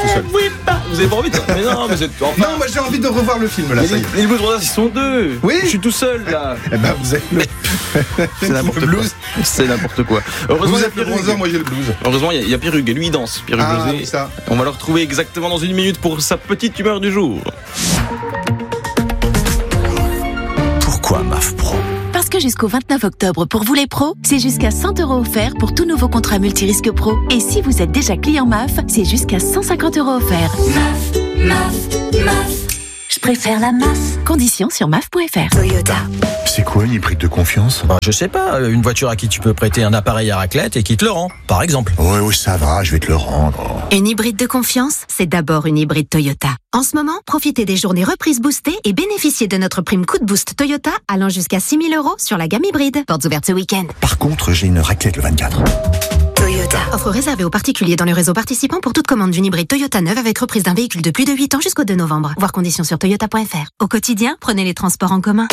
tout seul. Oui, vous avez pas envie de... Mais non, mais Non, moi j'ai envie de revoir le film là. Ça y est. Les Blues Brothers, ils sont deux. Oui. Je suis tout seul là. Eh ben vous êtes le. C'est n'importe le quoi. blues. C'est n'importe quoi. Vous êtes le bronzer, moi j'ai le blues. Heureusement, il y a Pierre Hugues, et lui il danse. Pierre Hugues Blusé. Oui, ça. On va le retrouver exactement dans une minute pour sa petite humeur du jour. Pourquoi MAF Pro ? Parce que jusqu'au 29 octobre, pour vous les pros, c'est jusqu'à 100 € offerts pour tout nouveau contrat multirisque pro. Et si vous êtes déjà client MAF, c'est jusqu'à 150 € offerts. MAF. Je préfère la MAF. Conditions sur MAF.fr. Toyota. C'est quoi une hybride de confiance ? Je sais pas, une voiture à qui tu peux prêter un appareil à raclette et qui te le rend, par exemple. Oui, ça va, je vais te le rendre. Une hybride de confiance, c'est d'abord une hybride Toyota. En ce moment, profitez des journées reprises boostées et bénéficiez de notre prime coup de boost Toyota allant jusqu'à 6 000 € sur la gamme hybride. Portes ouvertes ce week-end. Par contre, j'ai une raclette le 24. Toyota. Offre réservée aux particuliers dans le réseau participant pour toute commande d'une hybride Toyota neuve avec reprise d'un véhicule de plus de 8 ans jusqu'au 2 novembre. Voir conditions sur toyota.fr. Au quotidien, prenez les transports en commun.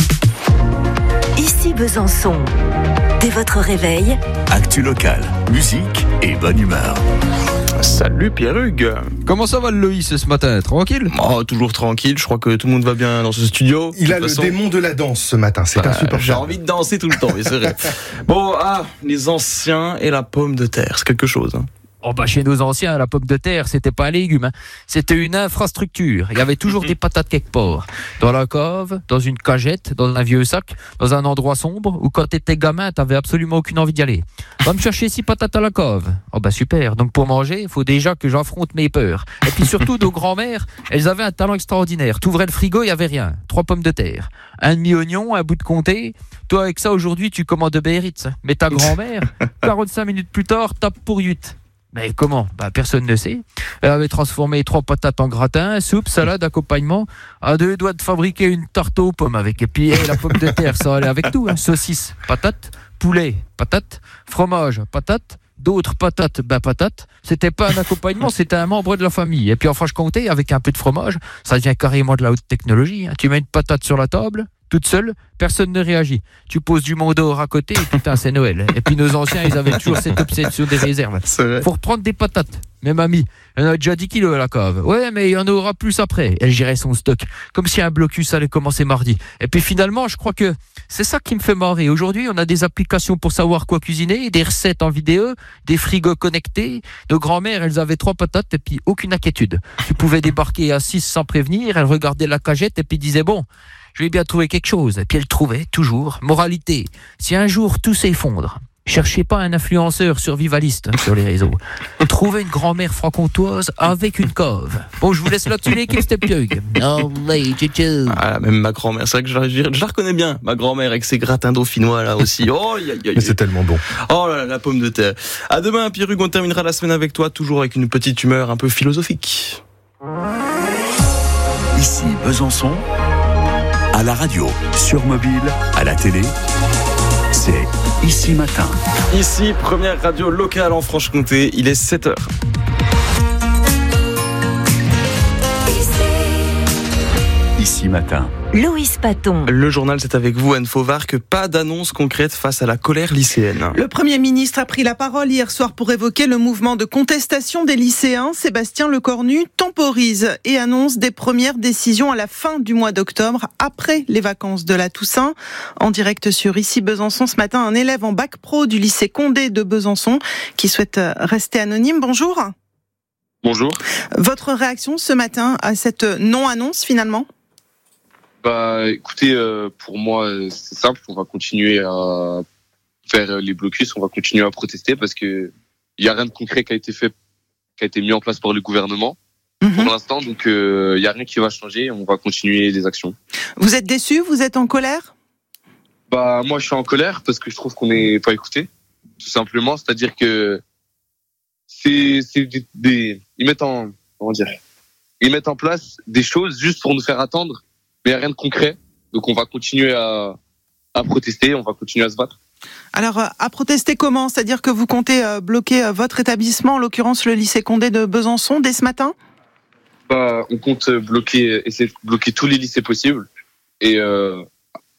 Ici Besançon. Dès votre réveil, Actu locale, musique et bonne humeur. Salut Pierre Hugues. Comment ça va le Loïs ce matin ? Tranquille ? Oh, toujours tranquille, je crois que tout le monde va bien dans ce studio. Il a le démon de la danse ce matin, c'est insupportable. J'ai envie de danser tout le temps, mais c'est vrai. Bon, les anciens et la pomme de terre, c'est quelque chose. Hein. Oh bah chez nos anciens, la pomme de terre, c'était pas un légume, hein. C'était une infrastructure. Il y avait toujours des patates quelque part. Dans la cave, dans une cagette, dans un vieux sac, dans un endroit sombre où quand t'étais gamin, t'avais absolument aucune envie d'y aller. Va me chercher 6 patates à la cave. Oh bah super. Donc pour manger, il faut déjà que j'affronte mes peurs. Et puis surtout, nos grands-mères, elles avaient un talent extraordinaire. T'ouvrais le frigo, il y avait rien. 3 pommes de terre. Un demi-oignon, un bout de comté. Toi, avec ça, aujourd'hui, tu commandes de Biarritz. Mais ta grand-mère, 45 minutes plus tard, tape pour 8. Mais comment ? Bah personne ne sait. Elle avait transformé 3 patates en gratin, soupe, salade, accompagnement. À 2 doigts de fabriquer une tarte aux pommes avec. Et puis la pomme de terre, ça allait avec tout. Hein. Saucisse, patate, poulet, patate, fromage, patate. D'autres patates, patate. C'était pas un accompagnement, c'était un membre de la famille. Et puis en Franche-Comté, avec un peu de fromage, ça devient carrément de la haute technologie. Hein. Tu mets une patate sur la table, toute seule, personne ne réagit. Tu poses du Mont d'Or à côté et putain, c'est Noël. Et puis nos anciens, ils avaient toujours cette obsession des réserves. Faut reprendre des patates. Mais mamie, elle en a déjà 10 kilos à la cave. Ouais, mais il y en aura plus après. Elle gérait son stock. Comme si un blocus allait commencer mardi. Et puis finalement, je crois que c'est ça qui me fait marrer. Aujourd'hui, on a des applications pour savoir quoi cuisiner, des recettes en vidéo, des frigos connectés. Nos grand-mères, elles avaient 3 patates et puis aucune inquiétude. Tu pouvais débarquer à 6 sans prévenir. Elles regardaient la cagette et puis disaient bon, je vais bien trouver quelque chose. Et puis elle trouvait toujours. Moralité, si un jour tout s'effondre, cherchez pas un influenceur survivaliste sur les réseaux. Trouvez une grand-mère franc-comtoise avec une cave. Bon, je vous laisse là-dessus l'équipe, c'était Piug. Même ma grand-mère, c'est vrai que je la reconnais bien, ma grand-mère avec ses gratins dauphinois là aussi. Oh, mais c'est tellement bon. Oh là là, la pomme de terre. À demain, Pierre Hugues, on terminera la semaine avec toi, toujours avec une petite humeur un peu philosophique. Ici Besançon, à la radio, sur mobile, à la télé, c'est Ici Matin. Ici, première radio locale en Franche-Comté, il est 7h. Ici Matin. Loïs Paton. Le journal, c'est avec vous, Anne Fauvarque. Pas d'annonce concrète face à la colère lycéenne. Le Premier ministre a pris la parole hier soir pour évoquer le mouvement de contestation des lycéens. Sébastien Lecornu temporise et annonce des premières décisions à la fin du mois d'octobre, après les vacances de la Toussaint. En direct sur Ici Besançon ce matin, un élève en bac pro du lycée Condé de Besançon qui souhaite rester anonyme. Bonjour. Bonjour. Votre réaction ce matin à cette non-annonce finalement ? Bah, écoutez, pour moi, c'est simple. On va continuer à faire les blocus. On va continuer à protester parce que il y a rien de concret qui a été fait, qui a été mis en place par le gouvernement pour l'instant. Donc, il y a rien qui va changer. On va continuer les actions. Vous êtes déçu ? Vous êtes en colère ? Bah, moi, je suis en colère parce que je trouve qu'on n'est pas écouté, tout simplement. C'est-à-dire que ils mettent en place des choses juste pour nous faire attendre. Mais il n'y a rien de concret, donc on va continuer à protester, on va continuer à se battre. Alors, à protester comment ? C'est-à-dire que vous comptez bloquer votre établissement, en l'occurrence le lycée Condé de Besançon, dès ce matin ? Bah, on compte essayer de bloquer tous les lycées possibles et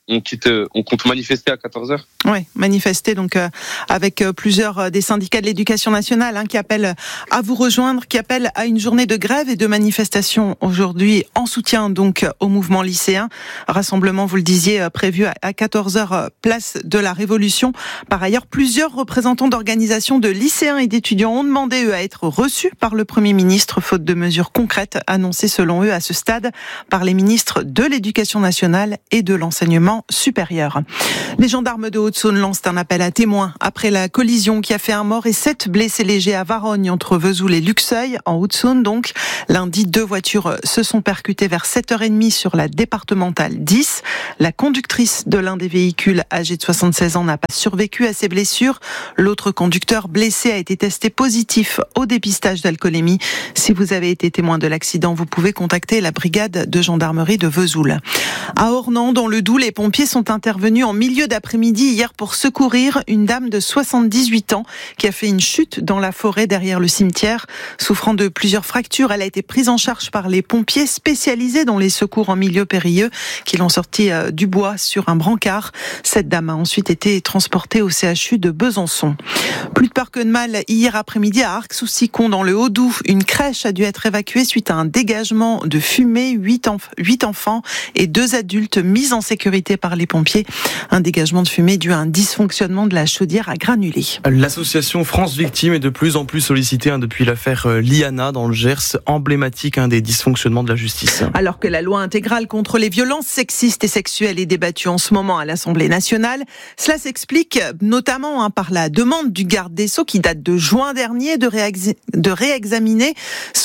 on compte manifester à 14h. Oui, manifester donc avec plusieurs des syndicats de l'éducation nationale qui appellent à vous rejoindre, qui appellent à une journée de grève et de manifestation aujourd'hui en soutien donc au mouvement lycéen. Rassemblement, vous le disiez, prévu à 14h place de la Révolution. Par ailleurs, plusieurs représentants d'organisations de lycéens et d'étudiants ont demandé eux à être reçus par le Premier ministre, faute de mesures concrètes annoncées selon eux à ce stade par les ministres de l'Éducation nationale et de l'enseignement supérieur. Les gendarmes de Haute-Saône lancent un appel à témoins après la collision qui a fait un mort et 7 blessés légers à Varogne entre Vesoul et Luxeuil en Haute-Saône. Donc lundi, 2 voitures se sont percutées vers 7h30 sur la départementale 10. La conductrice de l'un des véhicules, âgée de 76 ans, n'a pas survécu à ses blessures. L'autre conducteur blessé a été testé positif au dépistage d'alcoolémie. Si vous avez été témoin de l'accident, vous pouvez contacter la brigade de gendarmerie de Vesoul. À Ornans, dans le Doubs, les pompiers sont intervenus en milieu d'après-midi hier pour secourir une dame de 78 ans qui a fait une chute dans la forêt derrière le cimetière. Souffrant de plusieurs fractures, elle a été prise en charge par les pompiers spécialisés dans les secours en milieu périlleux qui l'ont sortie du bois sur un brancard. Cette dame a ensuite été transportée au CHU de Besançon. Plus de peur que de mal, hier après-midi à Arques-sous-Sicon dans le Haut-Doubs, une crèche a dû être évacuée suite à un dégagement de fumée. 8 enfants et 2 adultes mis en sécurité par les pompiers. Un dégagement de fumée dû à un dysfonctionnement de la chaudière à granulés. L'association France Victimes est de plus en plus sollicitée depuis l'affaire Liana dans le Gers, emblématique des dysfonctionnements de la justice. Alors que la loi intégrale contre les violences sexistes et sexuelles est débattue en ce moment à l'Assemblée nationale, cela s'explique notamment par la demande du garde des Sceaux qui date de juin dernier de réexaminer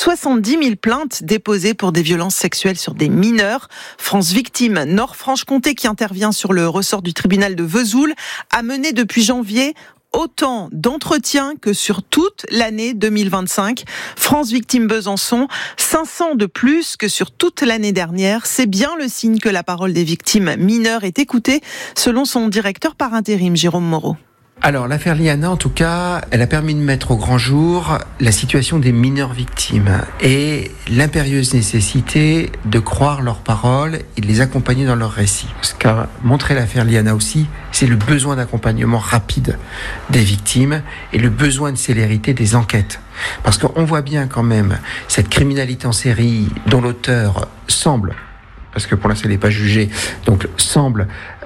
70 000 plaintes déposées pour des violences sexuelles sur des mineurs. France Victimes Nord-Franche-Comté, qui intervient sur le ressort du tribunal de Vesoul, a mené depuis janvier autant d'entretiens que sur toute l'année 2025. France Victimes Besançon, 500 de plus que sur toute l'année dernière. C'est bien le signe que la parole des victimes mineures est écoutée, selon son directeur par intérim, Jérôme Moreau. Alors, l'affaire Liana, en tout cas, elle a permis de mettre au grand jour la situation des mineurs victimes et l'impérieuse nécessité de croire leurs paroles et de les accompagner dans leurs récits. Ce qu'a montré l'affaire Liana aussi, c'est le besoin d'accompagnement rapide des victimes et le besoin de célérité des enquêtes. Parce qu'on voit bien quand même cette criminalité en série dont l'auteur semble, parce que pour l'instant il n'est pas jugé, donc semble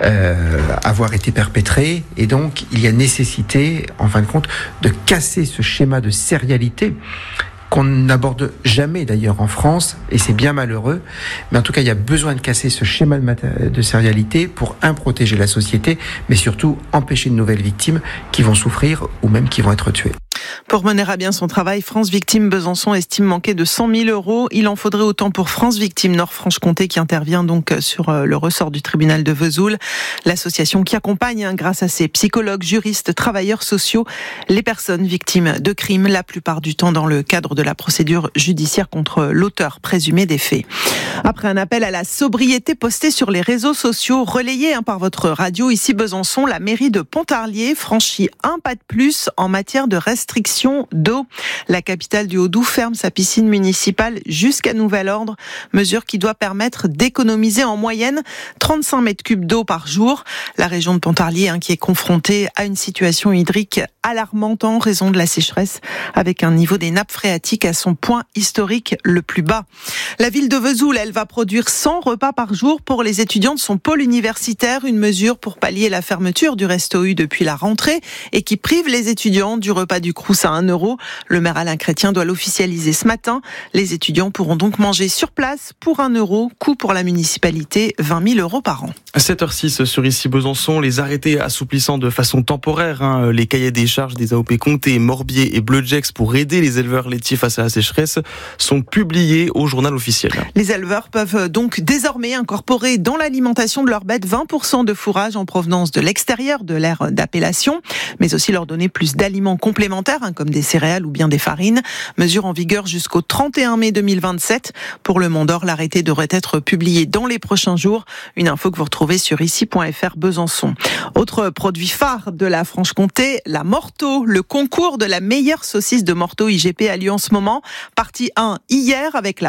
avoir été perpétré, et donc il y a nécessité, en fin de compte, de casser ce schéma de sérialité qu'on n'aborde jamais d'ailleurs en France, et c'est bien malheureux, mais en tout cas il y a besoin de casser ce schéma de sérialité pour protéger la société, mais surtout empêcher de nouvelles victimes qui vont souffrir ou même qui vont être tuées. Pour mener à bien son travail, France Victimes Besançon estime manquer de 100 000 €. Il en faudrait autant pour France Victimes Nord-Franche-Comté qui intervient donc sur le ressort du tribunal de Vesoul. L'association qui accompagne, grâce à ses psychologues, juristes, travailleurs sociaux, les personnes victimes de crimes, la plupart du temps dans le cadre de la procédure judiciaire contre l'auteur présumé des faits. Après un appel à la sobriété posté sur les réseaux sociaux, relayé par votre radio ici Besançon, la mairie de Pontarlier franchit un pas de plus en matière de restriction d'eau. La capitale du Haut-Doubs ferme sa piscine municipale jusqu'à nouvel ordre, mesure qui doit permettre d'économiser en moyenne 35 mètres cubes d'eau par jour. La région de Pontarlier qui est confrontée à une situation hydrique alarmante en raison de la sécheresse, avec un niveau des nappes phréatiques à son point historique le plus bas. La ville de Vesoul, elle va produire 100 repas par jour pour les étudiants de son pôle universitaire, une mesure pour pallier la fermeture du Resto U depuis la rentrée et qui prive les étudiants du repas du Crous à 1 €. Le maire Alain Chrétien doit l'officialiser ce matin. Les étudiants pourront donc manger sur place pour 1 €, coût pour la municipalité 20 000 € par an. À 7h06 sur ici Besançon, les arrêtés assouplissant de façon temporaire les cahiers des charges des AOP Comté, Morbier et Bleugex pour aider les éleveurs laitiers face à la sécheresse sont publiés au journal officiel. Les éleveurs peuvent donc désormais incorporer dans l'alimentation de leurs bêtes 20% de fourrage en provenance de l'extérieur de l'aire d'appellation, mais aussi leur donner plus d'aliments complémentaires comme des céréales ou bien des farines. Mesure en vigueur jusqu'au 31 mai 2027. Pour le Mont d'Or, l'arrêté devrait être publié dans les prochains jours. Une info que vous retrouvez sur ici.fr Besançon. Autre produit phare de la Franche-Comté, la Morteau. Le concours de la meilleure saucisse de Morteau IGP a lieu en ce moment. Partie 1 hier avec la première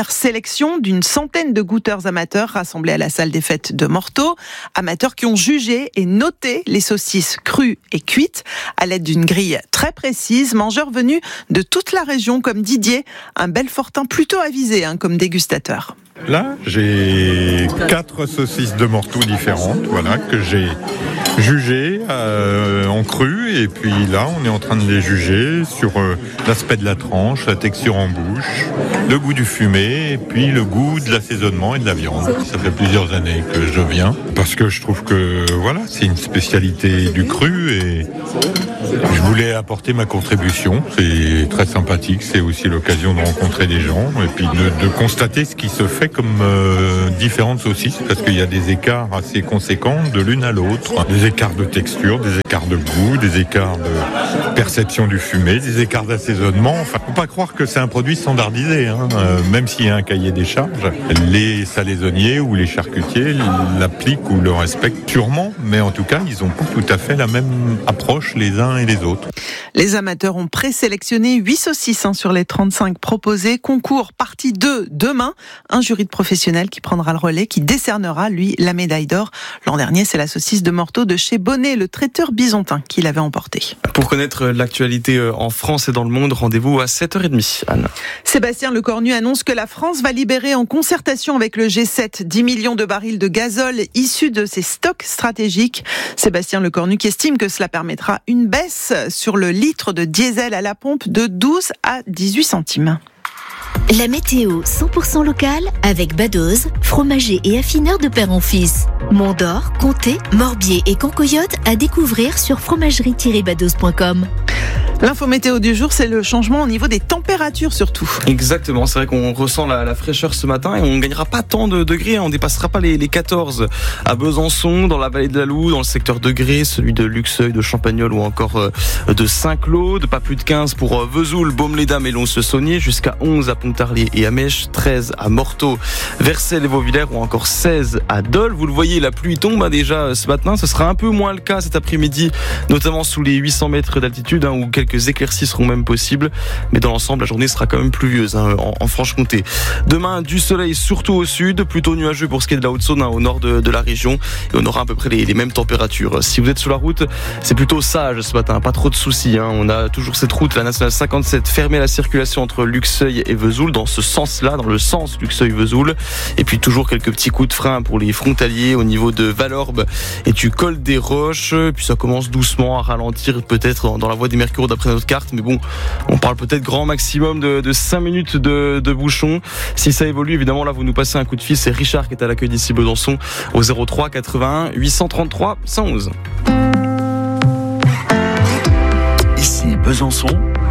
première sélection d'une centaine de goûteurs amateurs rassemblés à la salle des fêtes de Morteau. Amateurs qui ont jugé et noté les saucisses crues et cuites à l'aide d'une grille très précise. Mangeurs venus de toute la région comme Didier, un Belfortin plutôt avisé comme dégustateur. Là, j'ai 4 saucisses de Morteau différentes, que j'ai jugées en cru, et puis là, on est en train de les juger sur l'aspect de la tranche, la texture en bouche, le goût du fumé, et puis le goût de l'assaisonnement et de la viande. Ça fait plusieurs années que je viens, parce que je trouve que c'est une spécialité du cru, et je voulais apporter ma contribution. C'est très sympathique, c'est aussi l'occasion de rencontrer des gens, et puis de constater ce qui se fait comme différentes saucisses, parce qu'il y a des écarts assez conséquents de l'une à l'autre. Des écarts de texture, des écarts de goût, des écarts de perception du fumé, des écarts d'assaisonnement. Faut pas croire que c'est un produit standardisé, même s'il y a un cahier des charges. Les salaisonniers ou les charcutiers l'appliquent ou le respectent sûrement, mais en tout cas, ils n'ont pas tout à fait la même approche les uns et les autres. Les amateurs ont présélectionné 8 saucisses sur les 35 proposées. Concours partie 2 demain. Un jury de professionnels qui prendra le relais, qui décernera, lui, la médaille d'or. L'an dernier, c'est la saucisse de Morteau de chez Bonnet, le traiteur bisontin, qui l'avait emporté. Pour connaître l'actualité en France et dans le monde, rendez-vous à 7h30, Anne. Sébastien Lecornu annonce que la France va libérer en concertation avec le G7 10 millions de barils de gazole issus de ses stocks stratégiques. Sébastien Lecornu qui estime que cela permettra une baisse sur le litre de diesel à la pompe de 12 à 18 centimes. La météo 100% locale avec Badoz, fromager et affineur de père en fils. Mont-d'Or, Comté, Morbier et Cancoyote à découvrir sur fromagerie-badoz.com. L'info météo du jour, c'est le changement au niveau des températures surtout. Exactement, c'est vrai qu'on ressent la fraîcheur ce matin et on ne gagnera pas tant de degrés, on ne dépassera pas les 14 à Besançon, dans la vallée de la Loue, dans le secteur de Grès, celui de Luxeuil, de Champagnole ou encore de Saint-Claude, pas plus de 15 pour Vesoul, Baume-les-Dames et Lons-le-Saunier, jusqu'à 11 à Pontarlier et à Mèche, 13 à Morteau, Vercelles et Vauvillers ou encore 16 à Dole. Vous le voyez, la pluie tombe déjà ce matin, ce sera un peu moins le cas cet après-midi, notamment sous les 800 mètres d'altitude où quelques éclaircies seront même possibles, mais dans l'ensemble la journée sera quand même pluvieuse en Franche-Comté. Demain du soleil surtout au sud, plutôt nuageux pour ce qui est de la Haute-Saône au nord de la région, et on aura à peu près les mêmes températures. Si vous êtes sur la route, c'est plutôt sage ce matin, pas trop de soucis. On a toujours cette route, la nationale 57, fermée à la circulation entre Luxeuil et Vesoul, dans ce sens-là, dans le sens Luxeuil-Vesoul, et puis toujours quelques petits coups de frein pour les frontaliers au niveau de Valorbe et du col des Roches, puis ça commence doucement à ralentir peut-être dans la voie des Mercure d'après notre carte, mais bon, on parle peut-être grand maximum de 5 minutes de bouchon. Si ça évolue, évidemment, là vous nous passez un coup de fil, c'est Richard qui est à l'accueil d'ici Besançon au 03 81 833 111. Ici Besançon.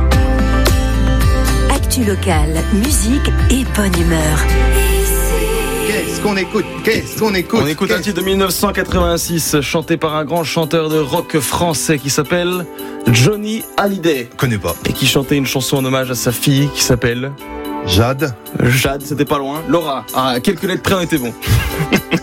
Actu locale, musique et bonne humeur. Qu'est-ce qu'on écoute On écoute un titre de 1986 chanté par un grand chanteur de rock français qui s'appelle Johnny Hallyday. Connais pas. Et qui chantait une chanson en hommage à sa fille qui s'appelle Jade, c'était pas loin. Laura, à quelques lettres près on était bon.